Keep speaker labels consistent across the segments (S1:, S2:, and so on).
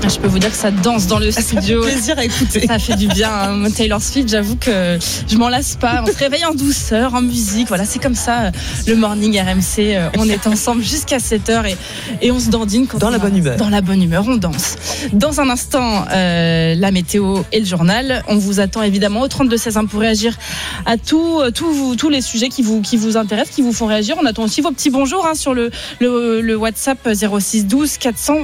S1: Je peux vous dire que ça danse dans le studio.
S2: Ça fait plaisir à écouter.
S1: Ça fait du bien. Taylor Swift, j'avoue que je m'en lasse pas. On se réveille en douceur, en musique. Voilà, c'est comme ça. Le morning RMC, on est ensemble jusqu'à 7h et on se dandine.
S2: Dans la bonne humeur.
S1: Dans la bonne humeur, on danse. Dans un instant, la météo et le journal. On vous attend évidemment au 32-16 pour réagir à tous les sujets qui vous intéressent, qui vous font réagir. On attend aussi vos petits bonjours sur le WhatsApp 0612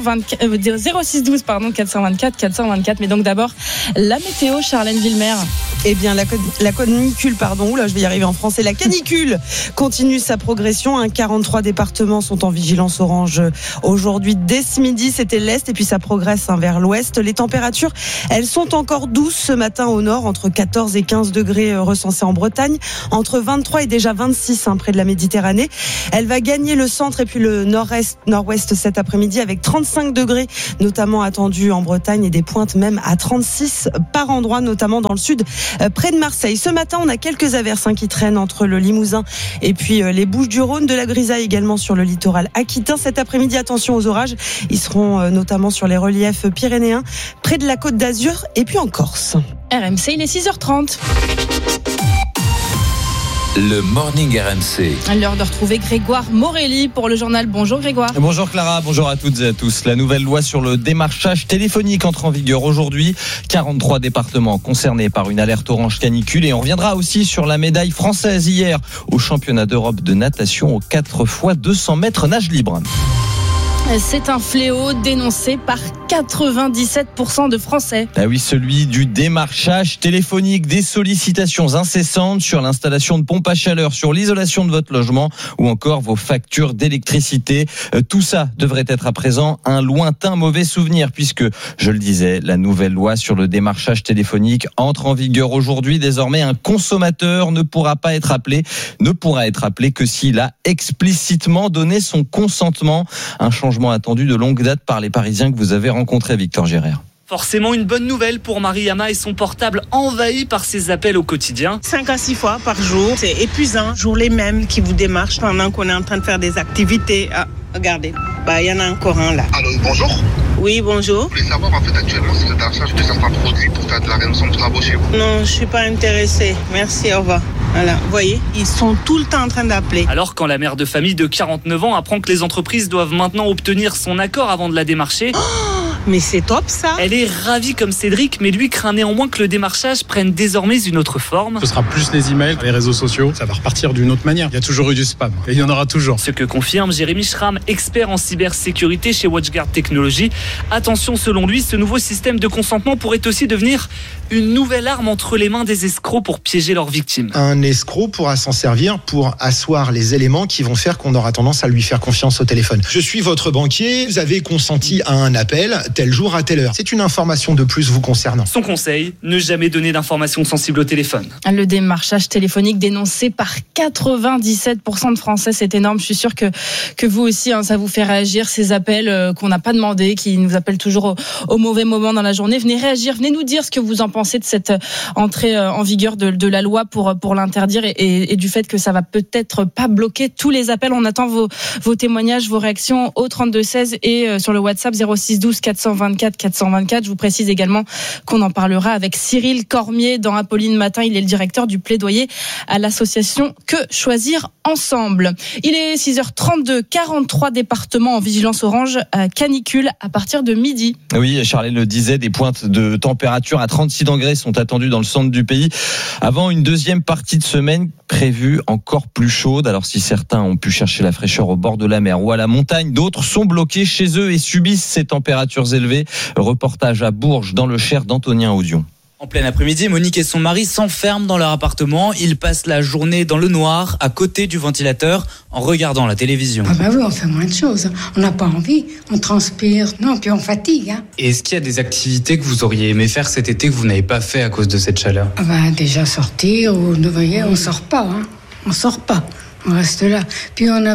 S1: 424. Mais donc d'abord, la météo, Charlène Villemer.
S2: Eh bien, la canicule, je vais y arriver en français. La canicule continue sa progression. 43 départements sont en vigilance orange aujourd'hui. Dès ce midi, c'était l'Est et puis ça progresse vers l'Ouest. Les températures, elles sont encore douces ce matin au nord, entre 14 et 15 degrés recensés en Bretagne, entre 23 et déjà 26 près de la Méditerranée. Elle va gagner le centre et puis le nord-ouest cet après-midi avec 35 degrés, notamment attendus en Bretagne et des pointes même à 36 par endroit, notamment dans le sud, près de Marseille. Ce matin, on a quelques averses qui traînent entre le Limousin et puis les Bouches-du-Rhône, de la grisaille également sur le littoral aquitain. Cet après-midi, attention aux orages. Ils seront notamment sur les reliefs pyrénéens, près de la Côte d'Azur et puis en Corse.
S1: RMC, il est 6h30.
S3: Le Morning RMC.
S1: L'heure de retrouver Grégoire Morelli pour le journal. Bonjour Grégoire.
S4: Bonjour Clara, bonjour à toutes et à tous. La nouvelle loi sur le démarchage téléphonique entre en vigueur aujourd'hui. 43 départements concernés par une alerte orange canicule. Et on reviendra aussi sur la médaille française hier au championnat d'Europe de natation aux 4x200 mètres nage libre.
S1: C'est un fléau dénoncé par 97% de Français.
S4: Ah oui, celui du démarchage téléphonique, des sollicitations incessantes sur l'installation de pompes à chaleur, sur l'isolation de votre logement ou encore vos factures d'électricité. Tout ça devrait être à présent un lointain mauvais souvenir puisque, je le disais, la nouvelle loi sur le démarchage téléphonique entre en vigueur aujourd'hui. Désormais, un consommateur ne pourra être appelé que s'il a explicitement donné son consentement. Un changement attendu de longue date par les Parisiens que vous avez rencontrés, Victor Gérard.
S5: Forcément une bonne nouvelle pour Mariama et son portable envahi par ses appels au quotidien.
S6: 5 à 6 fois par jour, c'est épuisant. Toujours les mêmes qui vous démarchent pendant qu'on est en train de faire des activités. Ah, regardez, il y en a encore un là.
S7: Allô, bonjour.
S6: Oui, bonjour.
S7: Je voulais savoir actuellement si vous êtes à la recherche de certains produits pour faire de la rénovation de travaux chez vous.
S6: Non, je suis pas intéressée. Merci, au revoir. Voilà, vous voyez, ils sont tout le temps en train d'appeler.
S5: Alors quand la mère de famille de 49 ans apprend que les entreprises doivent maintenant obtenir son accord avant de la démarcher...
S6: Mais c'est top ça.
S5: Elle est ravie comme Cédric, mais lui craint néanmoins que le démarchage prenne désormais une autre forme.
S8: Ce sera plus les emails, les réseaux sociaux, ça va repartir d'une autre manière. Il y a toujours eu du spam et il y en aura toujours.
S5: Ce que confirme Jérémy Schramm, expert en cybersécurité chez WatchGuard Technologies. Attention, selon lui, ce nouveau système de consentement pourrait aussi devenir une nouvelle arme entre les mains des escrocs pour piéger leurs victimes.
S9: Un escroc pourra s'en servir pour asseoir les éléments qui vont faire qu'on aura tendance à lui faire confiance au téléphone. Je suis votre banquier, vous avez consenti à un appel tel jour à telle heure. C'est une information de plus vous concernant.
S5: Son conseil, ne jamais donner d'informations sensibles au téléphone.
S1: Le démarchage téléphonique dénoncé par 97% de Français, c'est énorme. Je suis sûre que vous aussi, ça vous fait réagir, ces appels qu'on n'a pas demandé, qui nous appellent toujours au mauvais moment dans la journée. Venez réagir, venez nous dire ce que vous en pensez de cette entrée en vigueur de la loi pour l'interdire et du fait que ça va peut-être pas bloquer tous les appels. On attend vos témoignages, vos réactions au 32-16 et sur le WhatsApp 0612 424 424. Je vous précise également qu'on en parlera avec Cyril Cormier dans Apolline Matin. Il est le directeur du plaidoyer à l'association Que Choisir Ensemble. Il est 6h32, 43 départements en vigilance orange à canicule à partir de midi.
S4: Oui, Charlène le disait, des pointes de température à 36 degrés sont attendues dans le centre du pays avant une deuxième partie de semaine prévue encore plus chaude. Alors si certains ont pu chercher la fraîcheur au bord de la mer ou à la montagne, d'autres sont bloqués chez eux et subissent ces températures élevées. Reportage à Bourges dans le Cher d'Antonien Audion.
S10: En plein après-midi, Monique et son mari s'enferment dans leur appartement. Ils passent la journée dans le noir, à côté du ventilateur, en regardant la télévision.
S11: Ah bah oui, on fait moins de choses. On n'a pas envie, on transpire, non, puis on fatigue.
S10: Et est-ce qu'il y a des activités que vous auriez aimé faire cet été que vous n'avez pas fait à cause de cette chaleur ?
S11: Ah bah déjà sortir, vous voyez, on sort pas. On sort pas, on reste là. Puis on a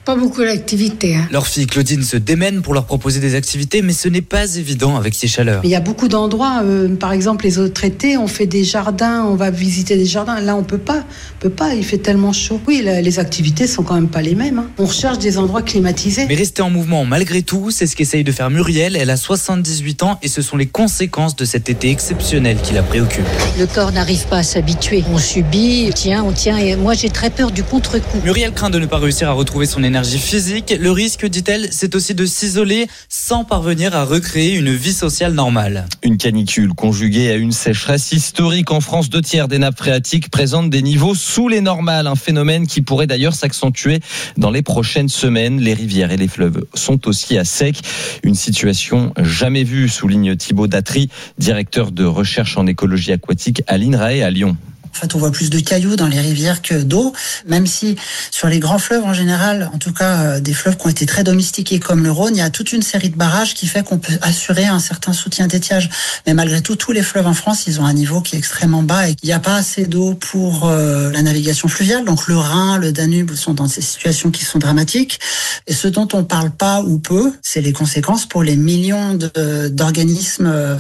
S11: Pas beaucoup d'activités.
S10: Leur fille Claudine se démène pour leur proposer des activités, mais ce n'est pas évident avec ces chaleurs.
S12: Il y a beaucoup d'endroits, par exemple les autres étés, on fait des jardins, on va visiter des jardins. Là, on peut pas, il fait tellement chaud. Oui, les activités sont quand même pas les mêmes. On recherche des endroits climatisés.
S10: Mais rester en mouvement malgré tout, c'est ce qu'essaye de faire Muriel. Elle a 78 ans et ce sont les conséquences de cet été exceptionnel qui la préoccupe.
S13: Le corps n'arrive pas à s'habituer. On subit, on tient, et moi j'ai très peur du contre-coup.
S10: Muriel craint de ne pas réussir à retrouver son énergie physique. Le risque, dit-elle, c'est aussi de s'isoler sans parvenir à recréer une vie sociale normale.
S4: Une canicule conjuguée à une sécheresse historique en France. 2/3 des nappes phréatiques présentent des niveaux sous les normales. Un phénomène qui pourrait d'ailleurs s'accentuer dans les prochaines semaines. Les rivières et les fleuves sont aussi à sec. Une situation jamais vue, souligne Thibaut Datry, directeur de recherche en écologie aquatique à l'INRAE à Lyon.
S14: En fait, on voit plus de cailloux dans les rivières que d'eau, même si sur les grands fleuves en général, en tout cas des fleuves qui ont été très domestiqués comme le Rhône, il y a toute une série de barrages qui fait qu'on peut assurer un certain soutien d'étiage. Mais malgré tout, tous les fleuves en France, ils ont un niveau qui est extrêmement bas et il n'y a pas assez d'eau pour la navigation fluviale. Donc le Rhin, le Danube sont dans ces situations qui sont dramatiques. Et ce dont on parle pas ou peu, c'est les conséquences pour les millions d'organismes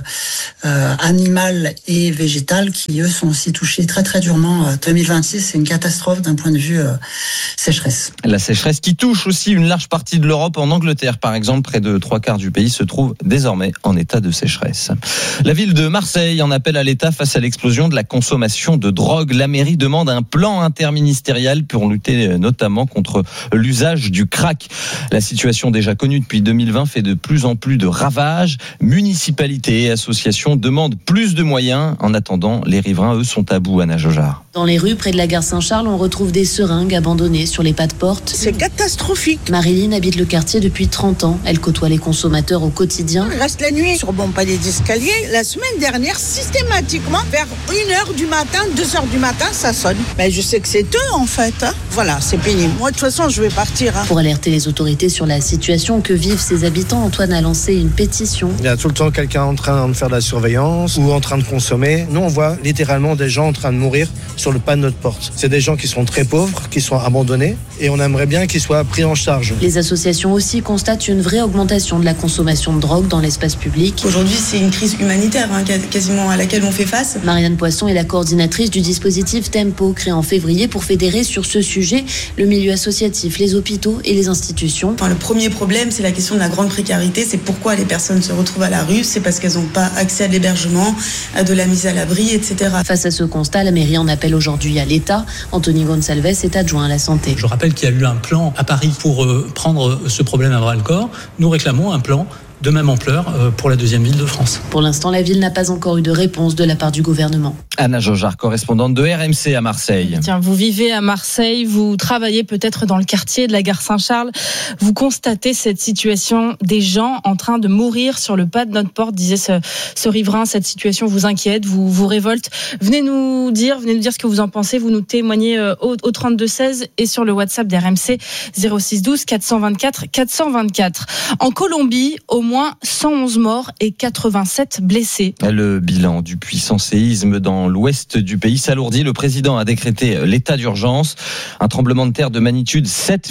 S14: animaux et végétaux qui, eux, sont aussi touchés très durement. 2026, c'est une catastrophe d'un point de vue sécheresse.
S4: La sécheresse qui touche aussi une large partie de l'Europe. En Angleterre, par exemple, près de 3/4 du pays se trouve désormais en état de sécheresse. La ville de Marseille en appelle à l'État face à l'explosion de la consommation de drogue. La mairie demande un plan interministériel pour lutter notamment contre l'usage du crack. La situation déjà connue depuis 2020 fait de plus en plus de ravages. Municipalités et associations demandent plus de moyens. En attendant, les riverains, eux, sont à bout. Anna Jojard.
S15: Dans les rues près de la gare Saint-Charles, on retrouve des seringues abandonnées sur les pas de porte.
S16: C'est catastrophique.
S15: Marilyn habite le quartier depuis 30 ans. Elle côtoie les consommateurs au quotidien.
S16: On reste la nuit sur bon palier d'escalier. La semaine dernière, systématiquement, vers 1h du matin, 2h du matin, ça sonne. Mais je sais que c'est eux, en fait. Voilà, c'est pénible. Moi, de toute façon, je vais partir.
S15: Pour alerter les autorités sur la situation que vivent ces habitants, Antoine a lancé une pétition.
S17: Il y a tout le temps quelqu'un en train de faire de la surveillance ou en train de consommer. Nous, on voit littéralement des gens en train de mourir sur le pas de notre porte. C'est des gens qui sont très pauvres, qui sont abandonnés et on aimerait bien qu'ils soient pris en charge.
S15: Les associations aussi constatent une vraie augmentation de la consommation de drogue dans l'espace public.
S18: Aujourd'hui, c'est une crise humanitaire quasiment à laquelle on fait face.
S15: Marianne Poisson est la coordinatrice du dispositif Tempo, créé en février pour fédérer sur ce sujet le milieu associatif, les hôpitaux et les institutions.
S18: Le premier problème, c'est la question de la grande précarité. C'est pourquoi les personnes se retrouvent à la rue. C'est parce qu'elles n'ont pas accès à de l'hébergement, à de la mise à l'abri, etc.
S15: Face à ce constat, la mairie en appelle aujourd'hui à l'État. Anthony Gonçalves est adjoint à la santé.
S19: Je rappelle qu'il y a eu un plan à Paris pour prendre ce problème à bras-le-corps. Nous réclamons un plan de même ampleur pour la deuxième ville de France.
S15: Pour l'instant, la ville n'a pas encore eu de réponse de la part du gouvernement.
S4: Anna Jojard, correspondante de RMC à Marseille.
S1: Tiens, vous vivez à Marseille, vous travaillez peut-être dans le quartier de la gare Saint-Charles. Vous constatez cette situation des gens en train de mourir sur le pas de notre porte, disait ce riverain. Cette situation vous inquiète, vous révolte. Venez nous dire ce que vous en pensez. Vous nous témoignez au 32-16 et sur le WhatsApp d'RMC 06 12 424 424. En Colombie, au moins 111 morts et 87 blessés.
S4: Le bilan du puissant séisme dans l'ouest du pays s'alourdit. Le président a décrété l'état d'urgence. Un tremblement de terre de magnitude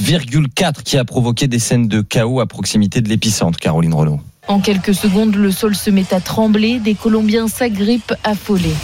S4: 7,4 qui a provoqué des scènes de chaos à proximité de l'épicentre. Caroline Renaud.
S20: En quelques secondes, le sol se met à trembler. Des Colombiens s'agrippent affolés.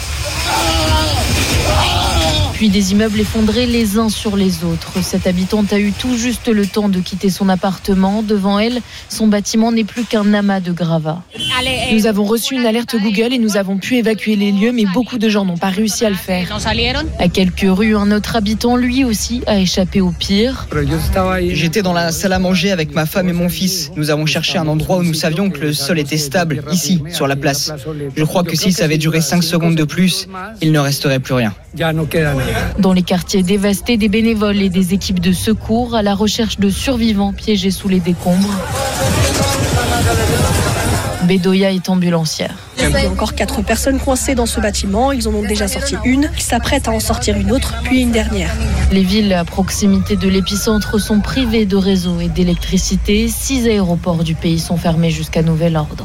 S20: Puis des immeubles effondrés les uns sur les autres. Cette habitante a eu tout juste le temps de quitter son appartement. Devant elle, son bâtiment n'est plus qu'un amas de gravats.
S21: Nous avons reçu une alerte Google et nous avons pu évacuer les lieux, mais beaucoup de gens n'ont pas réussi à le faire.
S20: À quelques rues, un autre habitant, lui aussi, a échappé au pire.
S22: J'étais dans la salle à manger avec ma femme et mon fils. Nous avons cherché un endroit où nous savions que le sol était stable, ici, sur la place. Je crois que si ça avait duré 5 secondes de plus, il ne resterait plus rien.
S20: Dans les quartiers dévastés, des bénévoles et des équipes de secours à la recherche de survivants piégés sous les décombres. Bedoya est ambulancière.
S23: Il y a encore 4 personnes coincées dans ce bâtiment. Ils en ont déjà sorti une. Ils s'apprêtent à en sortir une autre, puis une dernière.
S20: Les villes à proximité de l'épicentre sont privées de réseau et d'électricité. 6 aéroports du pays sont fermés jusqu'à nouvel ordre.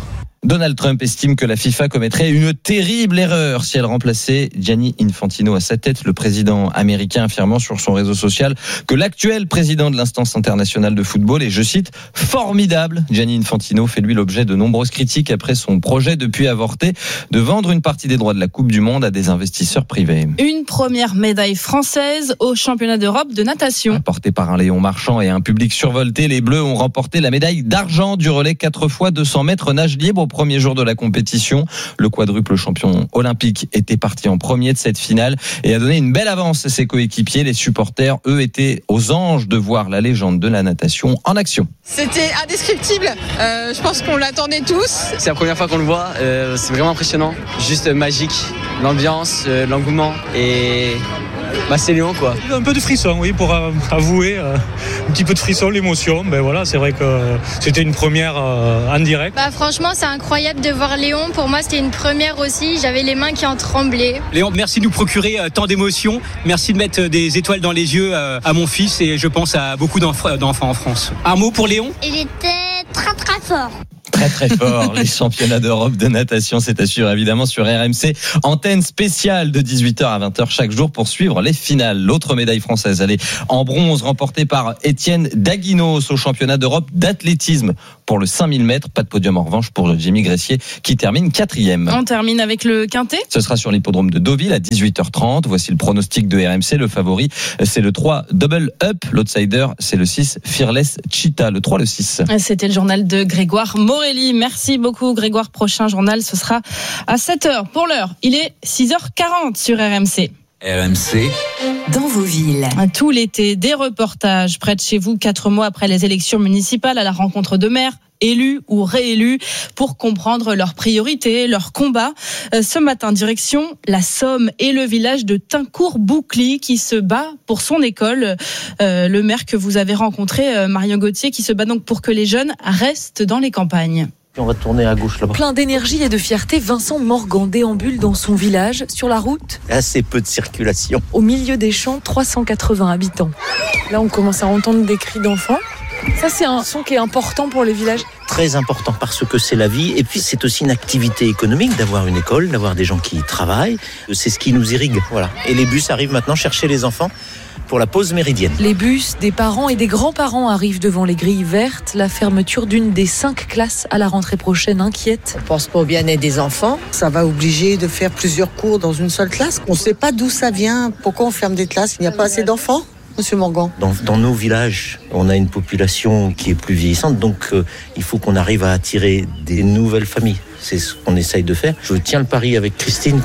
S4: Donald Trump estime que la FIFA commettrait une terrible erreur si elle remplaçait Gianni Infantino à sa tête. Le président américain affirmant sur son réseau social que l'actuel président de l'instance internationale de football est, je cite, formidable. Gianni Infantino fait lui l'objet de nombreuses critiques après son projet depuis avorté de vendre une partie des droits de la Coupe du Monde à des investisseurs privés.
S1: Une première médaille française au championnat d'Europe de natation.
S4: Porté par un Léon Marchand et un public survolté, les Bleus ont remporté la médaille d'argent du relais 4x200 mètres nage libre au premier jour de la compétition. Le quadruple champion olympique était parti en premier de cette finale et a donné une belle avance à ses coéquipiers. Les supporters, eux, étaient aux anges de voir la légende de la natation en action.
S2: C'était indescriptible. Je pense qu'on l'attendait tous.
S3: C'est la première fois qu'on le voit. C'est vraiment impressionnant. Juste magique. L'ambiance, l'engouement et... c'est Léon quoi.
S7: Un peu de frisson, oui, pour avouer un petit peu de frisson, l'émotion. Voilà, c'est vrai que c'était une première en direct.
S24: Franchement, c'est incroyable de voir Léon. Pour moi, c'était une première aussi. J'avais les mains qui en tremblaient.
S25: Léon, merci de nous procurer tant d'émotions. Merci de mettre des étoiles dans les yeux à mon fils et je pense à beaucoup d'enfants en France. Un mot pour Léon ?
S24: Il était très très fort.
S4: Très très fort. Les championnats d'Europe de natation, c'est à suivre évidemment sur RMC. Antenne spéciale de 18h à 20h chaque jour pour suivre les finales. L'autre médaille française, elle est en bronze, remportée par Étienne Daguinos au championnat d'Europe d'athlétisme pour le 5000 mètres. Pas de podium en revanche pour Jamie Gressier qui termine 4e.
S1: On termine avec le quintet.
S4: Ce sera sur l'hippodrome de Deauville à 18h30. Voici le pronostic de RMC. Le favori, c'est le 3 Double Up. L'outsider, c'est le 6 Fearless Cheetah. Le 3, le 6.
S1: C'était le journal de Grégoire Morelli. Merci beaucoup Grégoire. Prochain journal, ce sera à 7h. Pour l'heure, il est 6h40 sur RMC.
S26: RMC dans vos villes.
S1: Tout l'été, des reportages près de chez vous, 4 mois après les élections municipales, à la rencontre de maires, élus ou réélus, pour comprendre leurs priorités, leurs combats. Ce matin, direction la Somme et le village de Tincourt-Boucly qui se bat pour son école. Le maire que vous avez rencontré, Marion Gauthier, qui se bat donc pour que les jeunes restent dans les campagnes.
S27: On va tourner à gauche là-bas.
S28: Plein d'énergie et de fierté, Vincent Morgan déambule dans son village, sur la route.
S27: Assez peu de circulation.
S28: Au milieu des champs, 380 habitants. Là, on commence à entendre des cris d'enfants. Ça, c'est un son qui est important pour les villages.
S27: Très important parce que c'est la vie et puis c'est aussi une activité économique d'avoir une école, d'avoir des gens qui travaillent. C'est ce qui nous irrigue. Voilà. Et les bus arrivent maintenant chercher les enfants pour la pause méridienne.
S28: Les bus des parents et des grands-parents arrivent devant les grilles vertes. La fermeture d'une des 5 classes à la rentrée prochaine inquiète.
S29: On pense pas au bien-être des enfants. Ça va obliger de faire plusieurs cours dans une seule classe. On ne sait pas d'où ça vient. Pourquoi on ferme des classes ? Il n'y a pas assez d'enfants ? Monsieur Morgan.
S27: Dans nos villages, on a une population qui est plus vieillissante, donc il faut qu'on arrive à attirer des nouvelles familles. C'est ce qu'on essaye de faire. Je tiens le pari avec Christine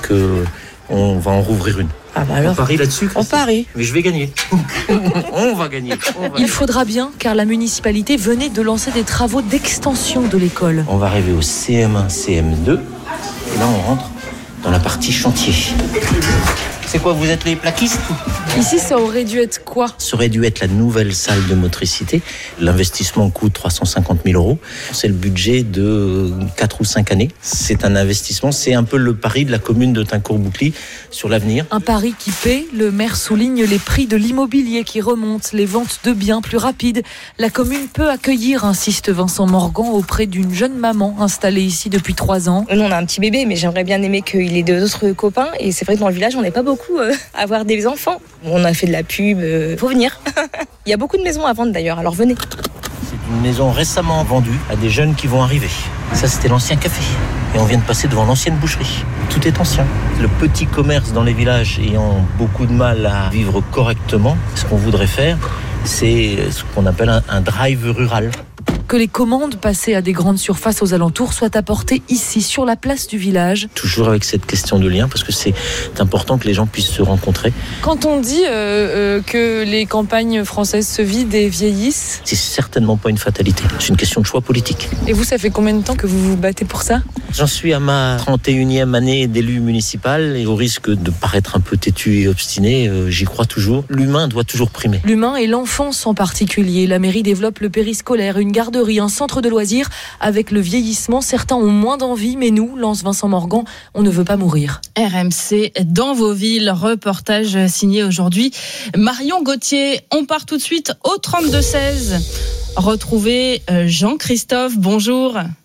S27: qu'on va en rouvrir une.
S29: Ah bah alors,
S27: on parie là-dessus, Christine.
S29: On parie.
S27: Mais je vais gagner. On va gagner.
S28: Il faudra bien, car la municipalité venait de lancer des travaux d'extension de l'école.
S27: On va arriver au CM1, CM2, et là on rentre dans la partie chantier. C'est quoi, vous êtes les plaquistes ?
S28: Ici, ça aurait dû être quoi ?
S27: Ça aurait dû être la nouvelle salle de motricité. L'investissement coûte 350 000 €. C'est le budget de 4 ou 5 années. C'est un investissement, c'est un peu le pari de la commune de Tincourt-Boucly sur l'avenir.
S28: Un pari qui paie. Le maire souligne les prix de l'immobilier qui remontent, les ventes de biens plus rapides. La commune peut accueillir, insiste Vincent Morgan, auprès d'une jeune maman installée ici depuis 3 ans.
S30: Nous, on a un petit bébé, mais j'aimerais bien aimer qu'il ait d'autres copains. Et c'est vrai que dans le village, on n'est pas beaucoup à avoir des enfants. On a fait de la pub, faut venir. Il y a beaucoup de maisons à vendre d'ailleurs, alors venez.
S27: C'est une maison récemment vendue à des jeunes qui vont arriver. Ça, c'était l'ancien café. Et on vient de passer devant l'ancienne boucherie. Tout est ancien. Le petit commerce dans les villages ayant beaucoup de mal à vivre correctement, ce qu'on voudrait faire, c'est ce qu'on appelle un drive rural.
S28: Que les commandes passées à des grandes surfaces aux alentours soient apportées ici, sur la place du village.
S27: Toujours avec cette question de lien, parce que c'est important que les gens puissent se rencontrer.
S28: Quand on dit que les campagnes françaises se vident et vieillissent...
S27: C'est certainement pas une fatalité, c'est une question de choix politique.
S28: Et vous, ça fait combien de temps que vous vous battez pour ça ?
S27: J'en suis à ma 31e année d'élu municipal, et au risque de paraître un peu têtu et obstiné, j'y crois toujours. L'humain doit toujours primer.
S28: L'humain et l'enfance en particulier. La mairie développe le périscolaire, une garderie, un centre de loisirs. Avec le vieillissement, certains ont moins d'envie, mais nous, lance Vincent Morgan, on ne veut pas mourir.
S1: RMC dans vos villes, reportage signé aujourd'hui Marion Gauthier. On part tout de suite au 32-16. Retrouver Jean-Christophe, bonjour.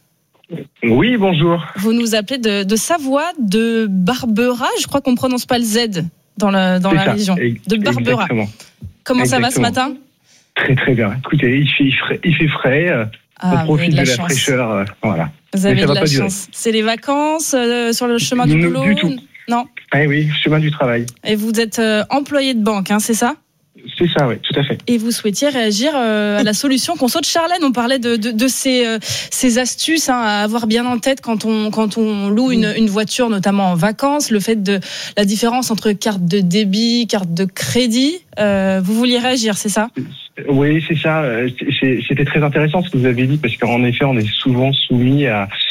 S5: Oui, bonjour.
S1: Vous nous appelez de Savoie, de Barbera. Je crois qu'on ne prononce pas le Z dans la région. De Barbera.
S5: Exactement.
S1: Comment ça va ce matin ?
S5: Très très bien. Écoutez, il fait frais. On profite de la fraîcheur. Voilà.
S1: Vous avez de la chance. C'est les vacances sur le chemin du boulot ?
S5: Du tout.
S1: Non.
S5: Oui, chemin du travail.
S1: Et vous êtes employé de banque, c'est ça ?
S5: C'est ça, oui, tout à fait.
S1: Et vous souhaitiez réagir à la solution Conso de Charlène. On parlait de ces astuces à avoir bien en tête quand on loue une voiture, notamment en vacances. Le fait de la différence entre carte de débit, carte de crédit. Vous vouliez réagir, c'est ça ?
S5: Oui, c'est ça. C'était très intéressant ce que vous avez dit, parce qu'en effet, on est souvent soumis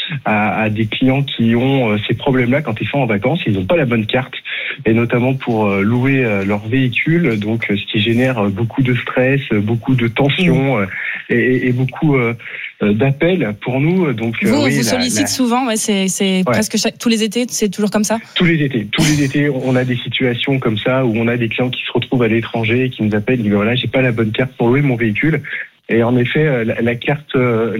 S5: à des clients qui ont ces problèmes-là quand ils sont en vacances. Ils n'ont pas la bonne carte, et notamment pour louer leur véhicule. Donc, ce qui génère beaucoup de stress, beaucoup de tension et beaucoup d'appels pour nous. Donc,
S1: on vous sollicite souvent. C'est presque tous les étés. C'est toujours comme ça.
S5: Tous les étés, on a des situations comme ça où on a des clients qui se retrouvent à l'étranger et qui nous appellent. Ils disent voilà, j'ai pas la bonne carte pour louer mon véhicule. Et en effet, la carte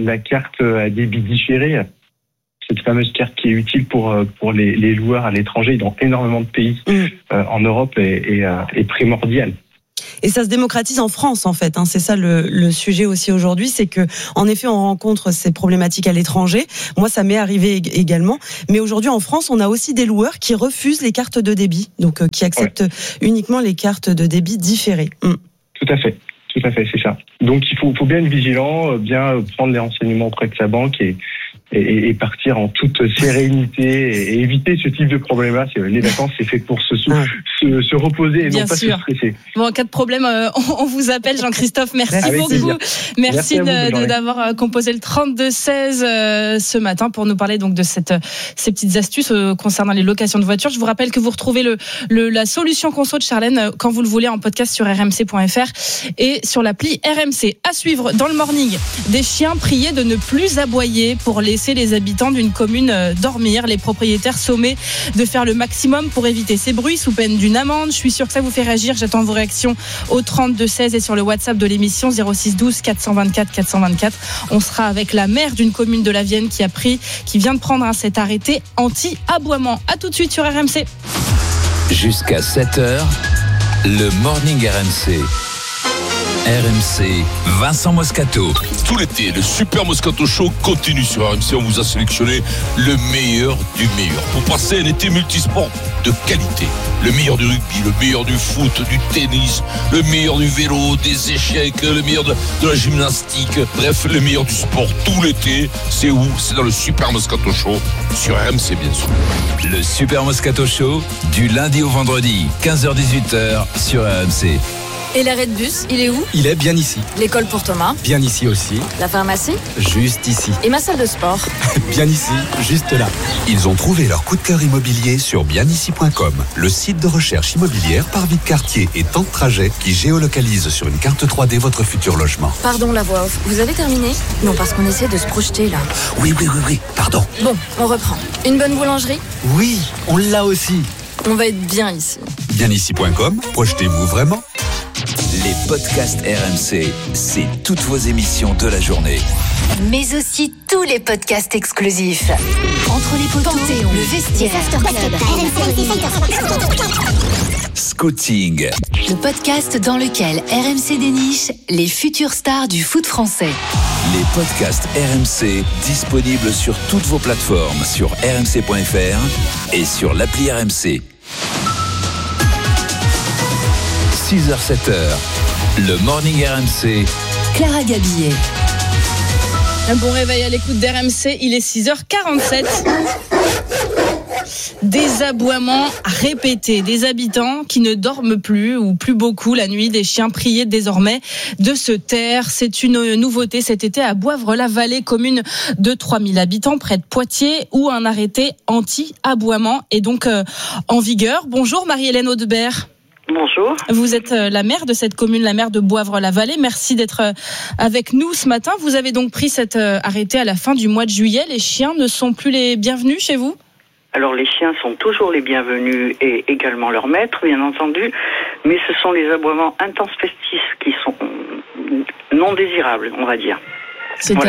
S5: à débit différé, cette fameuse carte qui est utile pour les loueurs à l'étranger dans énormément de pays en Europe est primordiale.
S6: Et ça se démocratise en France, en fait. C'est ça le sujet aussi aujourd'hui, c'est que, en effet, on rencontre ces problématiques à l'étranger. Moi, ça m'est arrivé également. Mais aujourd'hui, en France, on a aussi des loueurs qui refusent les cartes de débit, donc qui acceptent uniquement les cartes de débit différées.
S5: Tout à fait, c'est ça. Donc, il faut bien être vigilant, bien prendre les renseignements auprès de sa banque et partir en toute sérénité et éviter ce type de problème-là. Les vacances, c'est fait pour se reposer et non pas se stresser.
S1: Bon, en cas de problème, on vous appelle, Jean-Christophe. Merci beaucoup. Merci d'avoir composé le 32-16 ce matin pour nous parler donc de ces petites astuces concernant les locations de voitures. Je vous rappelle que vous retrouvez la solution Conso de Charlène quand vous le voulez en podcast sur rmc.fr et sur l'appli RMC. À suivre dans le morning, des chiens priés de ne plus aboyer pour laisser les habitants d'une commune dormir. Les propriétaires sommés de faire le maximum pour éviter ces bruits sous peine d'une amende. Je suis sûre que ça vous fait réagir. J'attends vos réactions au 32-16 et sur le WhatsApp de l'émission 06 12 424 424. On sera avec la maire d'une commune de la Vienne qui vient de prendre cet arrêté anti-aboiement. À tout de suite sur RMC.
S8: Jusqu'à 7h, le Morning RMC. RMC, Vincent Moscato.
S9: Tout l'été, le Super Moscato Show continue sur RMC. On vous a sélectionné le meilleur du meilleur pour passer un été multisport de qualité. Le meilleur du rugby, le meilleur du foot, du tennis, le meilleur du vélo, des échecs, le meilleur de la gymnastique. Bref, le meilleur du sport tout l'été. C'est où ? C'est dans le Super Moscato Show sur RMC, bien sûr.
S8: Le Super Moscato Show, du lundi au vendredi, 15h-18h sur RMC.
S10: Et l'arrêt de bus, il est où ?
S11: Il est bien ici.
S10: L'école pour Thomas ?
S11: Bien ici aussi.
S10: La pharmacie ?
S11: Juste ici.
S10: Et ma salle de sport ?
S11: Bien ici, juste là.
S12: Ils ont trouvé leur coup de cœur immobilier sur bienici.com, le site de recherche immobilière par vie de quartier et temps de trajet qui géolocalise sur une carte 3D votre futur logement.
S10: Pardon la voix off, vous avez terminé ? Non, parce qu'on essaie de se projeter là.
S12: Oui, pardon.
S10: Bon, on reprend. Une bonne boulangerie ?
S11: Oui, on l'a aussi.
S10: On va être bien ici.
S12: Bienici.com, projetez-vous vraiment ?
S8: Les podcasts RMC, c'est toutes vos émissions de la journée.
S13: Mais aussi tous les podcasts exclusifs. Entre les poteaux,
S10: Panthéon,
S13: le vestiaire,
S8: Scouting.
S13: le podcast dans lequel RMC déniche les futures stars du foot français.
S8: Les podcasts RMC disponibles sur toutes vos plateformes, sur rmc.fr et sur l'appli RMC. 6h-7h, le Morning RMC.
S13: Clara Gabillet.
S1: Un bon réveil à l'écoute d'RMC, il est 6h47. Des aboiements répétés, des habitants qui ne dorment plus ou plus beaucoup la nuit, des chiens priés désormais de se taire. C'est une nouveauté cet été à Boivre-la-Vallée, commune de 3000 habitants près de Poitiers, où un arrêté anti-aboiement est donc en vigueur. Bonjour Marie-Hélène Audebert.
S14: Bonjour.
S1: Vous êtes la maire de cette commune, la maire de Boivre-la-Vallée. Merci d'être avec nous ce matin. Vous avez donc pris cet arrêté à la fin du mois de juillet. Les chiens ne sont plus les bienvenus chez vous ?
S14: Alors les chiens sont toujours les bienvenus et également leurs maîtres, bien entendu. Mais ce sont les aboiements intempestifs qui sont non désirables, on va dire.
S1: Voilà.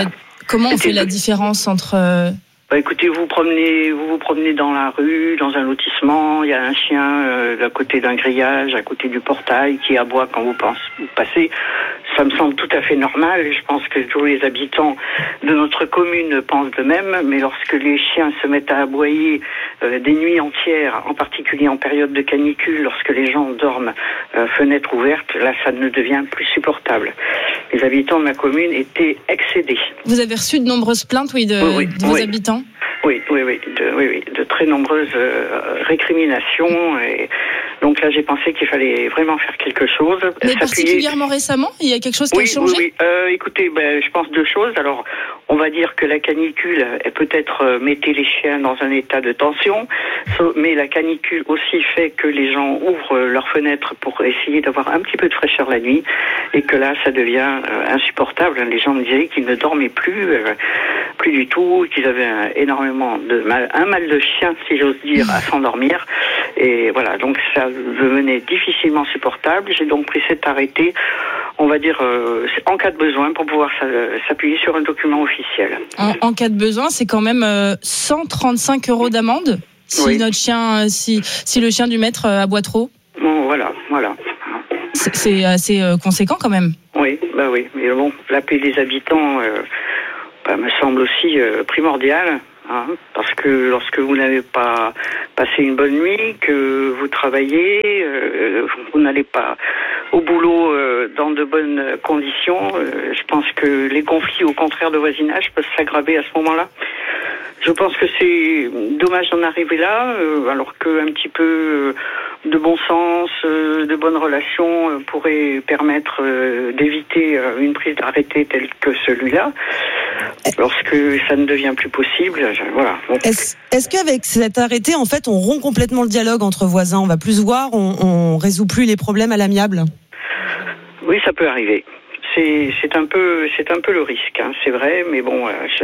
S1: Comment on fait la différence entre...
S14: Écoutez, vous vous promenez dans la rue, dans un lotissement, il y a un chien à côté d'un grillage, à côté du portail, qui aboie quand vous passez. Ça me semble tout à fait normal, et je pense que tous les habitants de notre commune pensent de même, mais lorsque les chiens se mettent à aboyer des nuits entières, en particulier en période de canicule, lorsque les gens dorment fenêtres ouvertes, là ça ne devient plus supportable. Les habitants de ma commune étaient excédés.
S1: Vous avez reçu de nombreuses plaintes, de vos habitants ?
S14: Oui, de très nombreuses récriminations, et donc là j'ai pensé qu'il fallait vraiment faire quelque chose.
S1: Mais particulièrement récemment, il y a quelque chose qui a changé ?
S14: Oui. Écoutez, je pense deux choses. Alors, on va dire que la canicule, peut-être mettait les chiens dans un état de tension, mais la canicule aussi fait que les gens ouvrent leurs fenêtres pour essayer d'avoir un petit peu de fraîcheur la nuit, et que là ça devient insupportable. Les gens me disaient qu'ils ne dormaient plus du tout, qu'ils avaient énormément de mal, un mal de chien, si j'ose dire, à s'endormir. Et voilà, donc ça devenait difficilement supportable. J'ai donc pris cet arrêté, on va dire, en cas de besoin, pour pouvoir s'appuyer sur un document officiel.
S1: En cas de besoin, c'est quand même 135 € d'amende si notre chien, si le chien du maître aboie trop.
S14: Bon, voilà.
S1: C'est assez conséquent quand même.
S14: Oui. Mais bon, la paix des habitants me semble aussi primordial. Parce que lorsque vous n'avez pas passé une bonne nuit, que vous travaillez, vous n'allez pas au boulot dans de bonnes conditions, je pense que les conflits, au contraire de voisinage, peuvent s'aggraver à ce moment-là. Je pense que c'est dommage d'en arriver là, alors qu'un petit peu de bon sens, de bonnes relations pourrait permettre d'éviter une prise d'arrêté telle que celui-là. Lorsque ça ne devient plus possible, voilà. Donc,
S6: est-ce qu'avec cet arrêté, en fait, on rompt complètement le dialogue entre voisins ? On va plus se voir, on résout plus les problèmes à l'amiable ?
S14: Oui, ça peut arriver. C'est un peu le risque, c'est vrai, mais bon,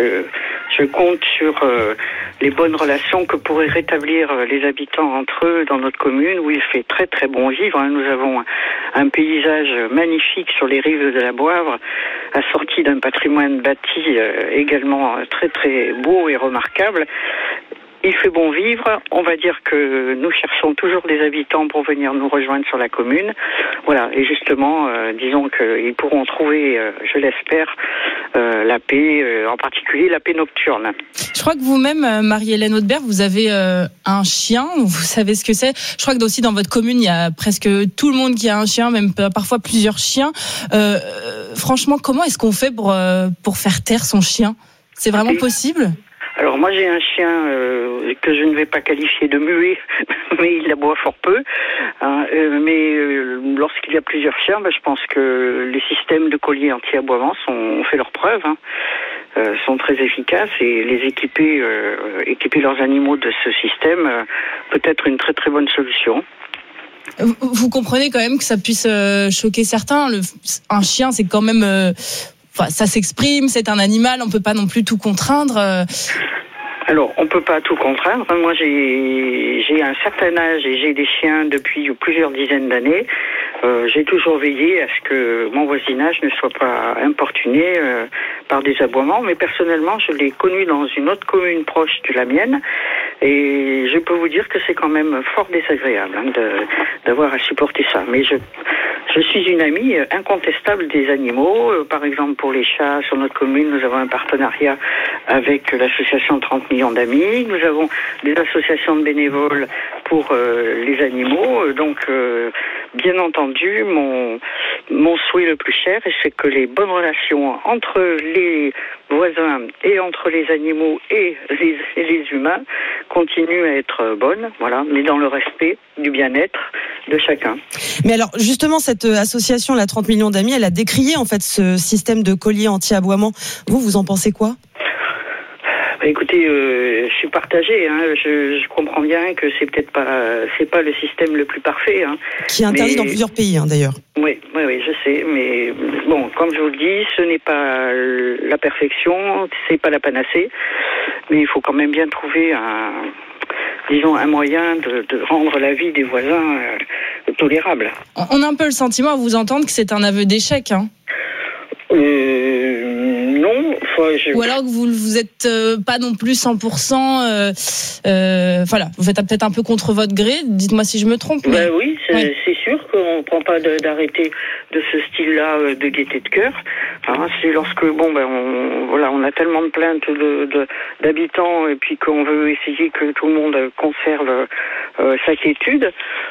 S14: je compte sur les bonnes relations que pourraient rétablir les habitants entre eux dans notre commune, où il fait très très bon vivre. Nous avons un paysage magnifique sur les rives de la Boivre, assorti d'un patrimoine bâti également très très beau et remarquable. Il fait bon vivre. On va dire que nous cherchons toujours des habitants pour venir nous rejoindre sur la commune. Voilà. Et justement, disons qu'ils pourront trouver, je l'espère, la paix, en particulier la paix nocturne.
S1: Je crois que vous-même, Marie-Hélène Audebert, vous avez un chien. Vous savez ce que c'est. Je crois que aussi dans votre commune, il y a presque tout le monde qui a un chien, même parfois plusieurs chiens. Franchement, comment est-ce qu'on fait pour faire taire son chien ? C'est vraiment possible ?
S14: Alors moi j'ai un chien que je ne vais pas qualifier de muet, mais il aboie fort peu. Mais lorsqu'il y a plusieurs chiens, je pense que les systèmes de colliers anti-aboiement ont fait leurs preuves, sont très efficaces, et les équiper leurs animaux de ce système peut être une très très bonne solution.
S1: Vous comprenez quand même que ça puisse choquer certains. Un chien, c'est quand même... ça s'exprime, c'est un animal, on peut pas non plus tout contraindre.
S14: Alors, on peut pas tout contraindre. Moi, j'ai un certain âge et j'ai des chiens depuis plusieurs dizaines d'années. J'ai toujours veillé à ce que mon voisinage ne soit pas importuné par des aboiements. Mais personnellement, je l'ai connu dans une autre commune proche de la mienne. Et je peux vous dire que c'est quand même fort désagréable d'avoir à supporter ça. Mais je suis une amie incontestable des animaux. Par exemple, pour les chats, sur notre commune, nous avons un partenariat avec l'association 30 millions d'amis. Nous avons des associations de bénévoles pour les animaux. Donc, bien entendu, mon souhait le plus cher, c'est que les bonnes relations entre les voisins et entre les animaux et les humains continuent à être bonnes, voilà, mais dans le respect du bien-être de chacun.
S6: Mais alors, justement, cette association, la 30 millions d'amis, elle a décrié en fait ce système de collier anti-aboiement. Vous en pensez quoi ?
S14: Écoutez, je suis partagé. Je comprends bien que c'est pas le système le plus parfait.
S6: Qui est interdit dans plusieurs pays, d'ailleurs.
S14: Oui, je sais. Mais bon, comme je vous le dis, ce n'est pas la perfection, c'est pas la panacée. Mais il faut quand même bien trouver un moyen de rendre la vie des voisins tolérable.
S1: On a un peu le sentiment à vous entendre que c'est un aveu d'échec.
S14: Non,
S24: Ou alors que vous êtes pas non plus 100%. Voilà, vous êtes peut-être un peu contre votre gré. Dites-moi si je me trompe.
S14: Mais... oui, c'est sûr qu'on ne prend pas d'arrêté de ce style-là de gaieté de cœur. C'est lorsque on a tellement de plaintes d'habitants et puis qu'on veut essayer que tout le monde conserve sa quiétude.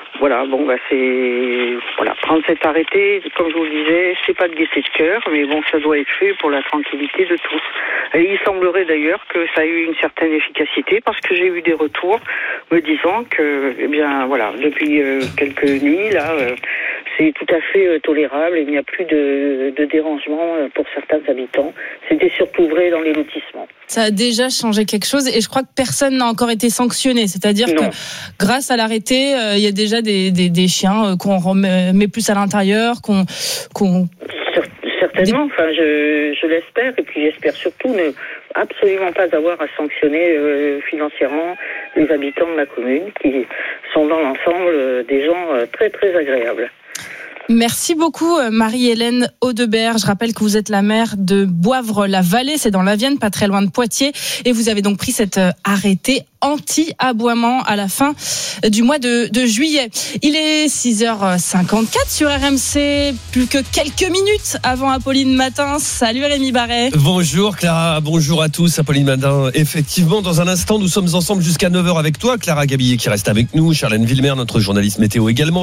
S14: Prendre cet arrêté, comme je vous le disais, c'est pas de gaieté de cœur, mais ça doit être fait pour la tranquillité de tous. Et il semblerait d'ailleurs que ça a eu une certaine efficacité, parce que j'ai eu des retours me disant que, depuis quelques nuits, là, c'est tout à fait tolérable et il n'y a plus de dérangement pour certains habitants. C'était surtout vrai dans les lotissements.
S1: Ça a déjà changé quelque chose et je crois que personne n'a encore été sanctionné. C'est-à-dire que grâce à l'arrêté, il y a déjà des chiens qu'on remet plus à l'intérieur,
S14: Certainement, je l'espère, et puis j'espère surtout ne absolument pas avoir à sanctionner financièrement les habitants de ma commune, qui sont dans l'ensemble des gens très très agréables.
S1: Merci beaucoup Marie-Hélène Audebert. Je rappelle que vous êtes la maire de Boivre-la-Vallée, c'est dans la Vienne, pas très loin de Poitiers, et vous avez donc pris cet arrêté anti-aboiement à la fin du mois de juillet. Il est 6h54 sur RMC, plus que quelques minutes avant Apolline Matin. Salut Rémi Barret.
S2: Bonjour Clara, bonjour à tous. Apolline Matin, effectivement, dans un instant, nous sommes ensemble jusqu'à 9h avec toi, Clara Gabillet qui reste avec nous, Charlène Villemer, notre journaliste météo également.